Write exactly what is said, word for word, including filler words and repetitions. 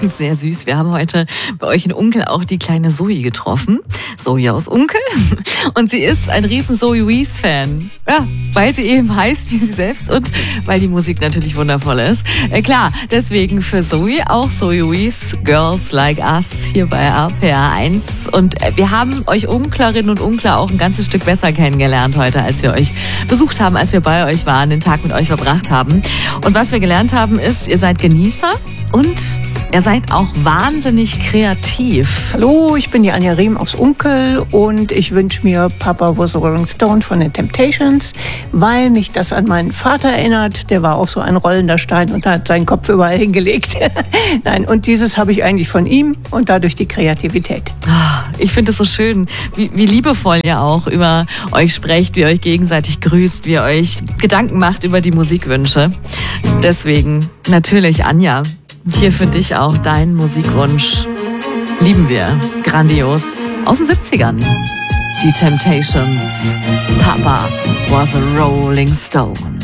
Sehr süß. Wir haben heute bei euch in Unkel auch die kleine Zoe getroffen. Zoe aus Unkel. Und sie ist ein riesen Zoe Wees-Fan. Ja, weil sie eben heißt wie sie selbst und weil die Musik natürlich wundervoll ist. Äh, klar, deswegen für Zoe auch Zoe Wees, Girls Like Us hier bei R P R eins. Und äh, wir haben euch Unklerinnen und Unkler auch ein ganzes Stück besser kennengelernt heute, als wir euch besucht haben, als wir bei euch waren, den Tag mit euch verbracht haben. Und was wir gelernt haben ist, ihr seid Genießer und ihr seid auch wahnsinnig kreativ. Hallo, ich bin die Anja Riem aus Unkel und ich wünsche mir Papa Was a Rolling Stone von den Temptations, weil mich das an meinen Vater erinnert. Der war auch so ein rollender Stein und hat seinen Kopf überall hingelegt. Nein, und dieses habe ich eigentlich von ihm und dadurch die Kreativität. Ich finde es so schön, wie, wie liebevoll ihr auch über euch sprecht, wie ihr euch gegenseitig grüßt, wie ihr euch Gedanken macht über die Musikwünsche. Deswegen natürlich, Anja, hier für dich auch dein Musikwunsch. Lieben wir. Grandios. Aus den siebzigern. Die Temptations. Papa Was a Rolling Stone.